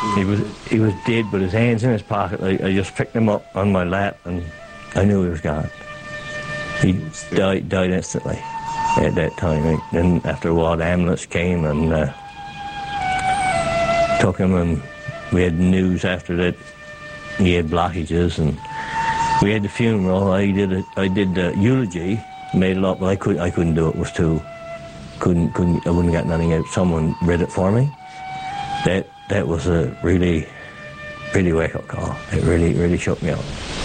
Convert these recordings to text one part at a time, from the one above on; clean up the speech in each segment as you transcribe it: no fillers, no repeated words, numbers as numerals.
He was dead, but his hands in his pocket. I just picked him up on my lap, and I knew he was gone. He died instantly at that time. Right? Then after a while, the ambulance came and took him, and we had news after that he had blockages, and we had the funeral. I did the eulogy, made it up, but I couldn't do it. It was too couldn't I wouldn't get nothing out. Someone read it for me. That was a really wake-up call. It really shook me up.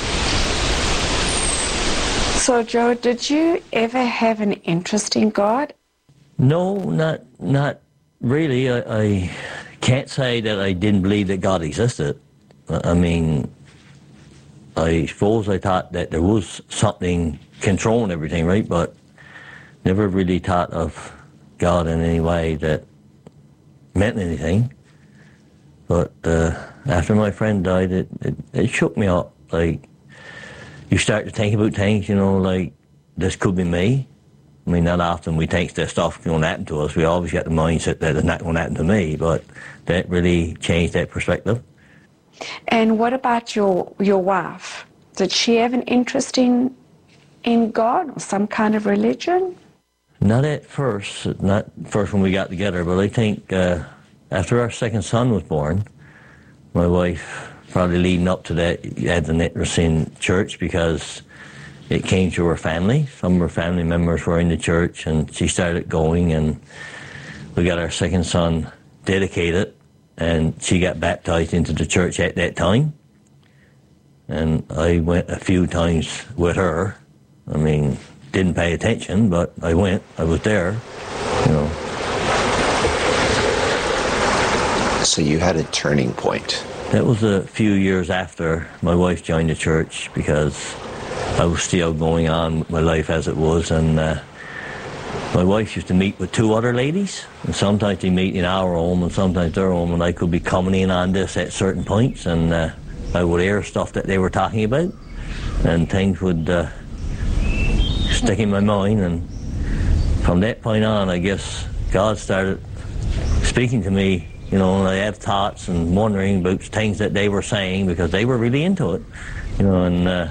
So, Joe, did you ever have an interest in God? No, not really. I can't say that I didn't believe that God existed. I mean, I suppose I thought that there was something controlling everything, right? But never really thought of God in any way that meant anything. But after my friend died, it shook me up. Like, you start to think about things, like, this could be me. I mean, not often we think that stuff going to happen to us. We always get the mindset that it's not going to happen to me, but that really changed that perspective. And what about your wife? Did she have an interest in God or some kind of religion? Not first when we got together, but I think after our second son was born, my wife, probably leading up to that, had an interest in church because it came to her family. Some of her family members were in the church, and she started going, and we got our second son dedicated, and she got baptized into the church at that time. And I went a few times with her. I mean, didn't pay attention, but I went. I was there, So you had a turning point. That was a few years after my wife joined the church, because I was still going on with my life as it was, and my wife used to meet with two other ladies, and sometimes they meet in our home and sometimes their home, and I could be coming in on this at certain points, and I would hear stuff that they were talking about, and things would stick in my mind, and from that point on, I guess God started speaking to me, and I had thoughts and wondering about things that they were saying, because they were really into it, and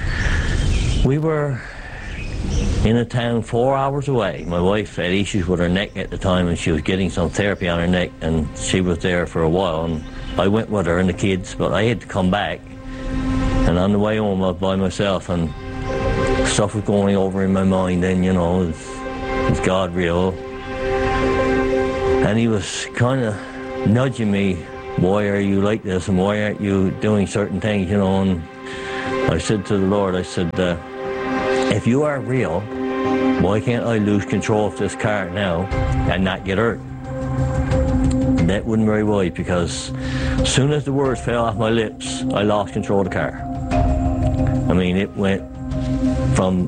we were in a town 4 hours away. My wife had issues with her neck at the time, and she was getting some therapy on her neck, and she was there for a while, and I went with her and the kids, but I had to come back, and on the way home I was by myself, and stuff was going over in my mind then, is God real? And he was kind of nudging me, why are you like this, and why aren't you doing certain things, and I said to the Lord, I said, if you are real, why can't I lose control of this car now and not get hurt? And that wasn't very wise, because as soon as the words fell off my lips, I lost control of the car. I mean, it went from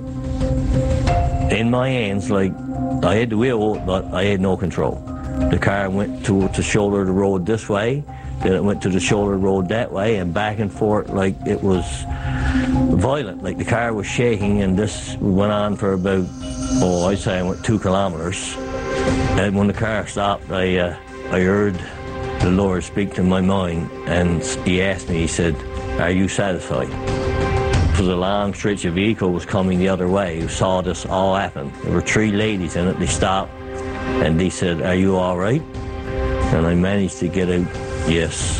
in my hands, like I had the wheel, but I had no control. The car went towards the shoulder of the road this way, then it went to the shoulder of the road that way, and back and forth, like it was violent, like the car was shaking, and this went on for about, I'd say I went 2 kilometers. And when the car stopped, I heard the Lord speak to my mind, and he asked me, he said, are you satisfied? It was a long stretch of vehicles coming the other way who saw this all happen. There were 3 ladies in it. They stopped, and they said, are you all right? And I managed to get out, yes.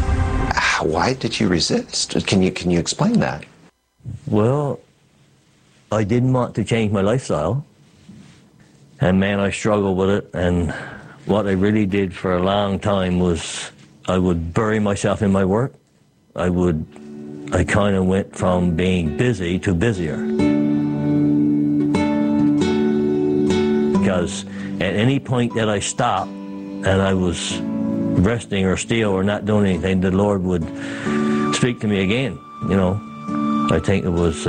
Why did you resist? Can you explain that? Well, I didn't want to change my lifestyle, and man, I struggled with it, and what I really did for a long time was I would bury myself in my work. I kind of went from being busy to busier. Because at any point that I stopped and I was resting or still or not doing anything, the Lord would speak to me again, I think it was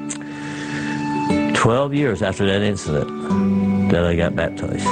12 years after that incident that I got baptized.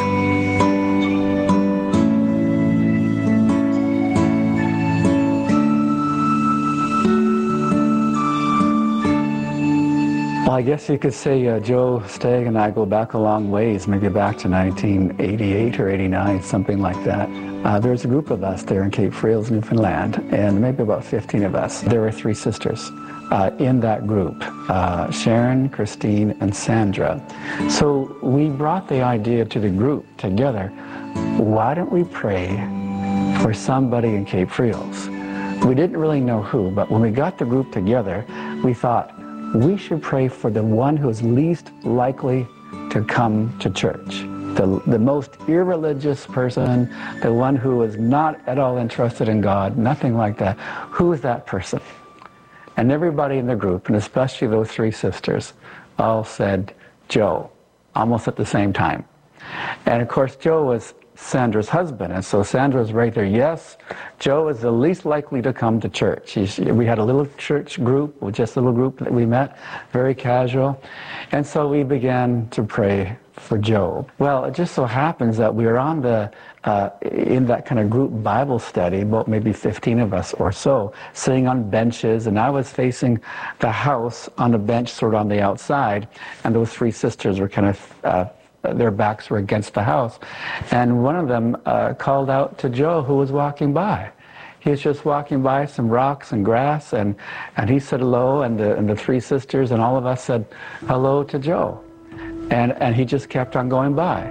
Well, I guess you could say Joe Stagg and I go back a long ways, maybe back to 1988 or 89, something like that. There's a group of us there in Cape Frails, Newfoundland, and maybe about 15 of us. There were 3 sisters in that group, Sharon, Christine, and Sandra. So we brought the idea to the group together, why don't we pray for somebody in Cape Frails? We didn't really know who, but when we got the group together, we thought we should pray for the one who is least likely to come to church. The most irreligious person, the one who is not at all interested in God, nothing like that. Who is that person? And everybody in the group, and especially those 3 sisters, all said Joe, almost at the same time. And of course, Joe was Sandra's husband, and so Sandra was right there. Yes, Joe is the least likely to come to church. We had a little church group, just a little group that we met, very casual. And so we began to pray for Joe. Well, it just so happens that we were on in that kind of group Bible study, about maybe 15 of us or so, sitting on benches, and I was facing the house on a bench sort of on the outside, and those 3 sisters were kind of their backs were against the house. And one of them called out to Joe, who was walking by. He was just walking by some rocks and grass, and he said hello, and the 3 sisters and all of us said hello to Joe. And he just kept on going by.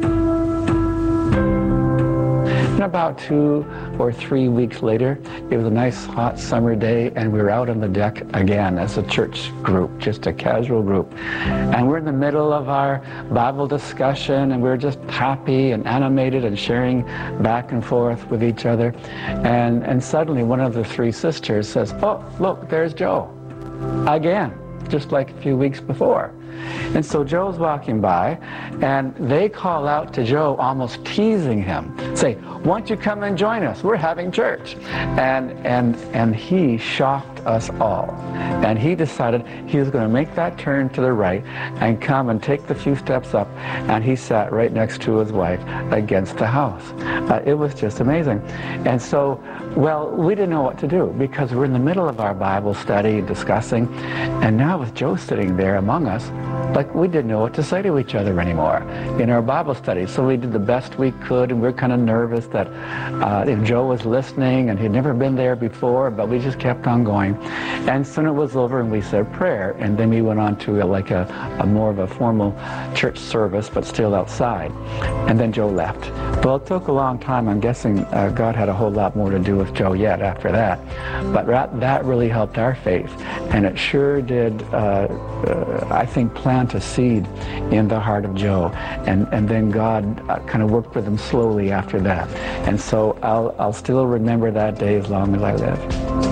And about 2 or 3 weeks later, it was a nice hot summer day, and we were out on the deck again as a church group, just a casual group. And we're in the middle of our Bible discussion, and we're just happy and animated and sharing back and forth with each other. And suddenly one of the 3 sisters says, "Oh, look, there's Joe." Again, just like a few weeks before. And so Joe's walking by, and they call out to Joe, almost teasing him, say, "Why don't you come and join us? We're having church." And he shocked us all. And he decided he was going to make that turn to the right and come and take the few steps up, and he sat right next to his wife against the house. It was just amazing. And so, well, we didn't know what to do, because we're in the middle of our Bible study discussing, and now with Joe sitting there among us, like we didn't know what to say to each other anymore in our Bible study. So we did the best we could, and we were kind of nervous that if Joe was listening, and he'd never been there before, but we just kept on going. And soon it was over, and we said prayer, and then we went on to a more of a formal church service, but still outside. And then Joe left. Well, it took a long time. I'm guessing God had a whole lot more to do with Joe yet after that. But that really helped our faith, and it sure did, I think, plant a seed in the heart of Joe, and then God kind of worked with him slowly after that. And so I'll still remember that day as long as I live.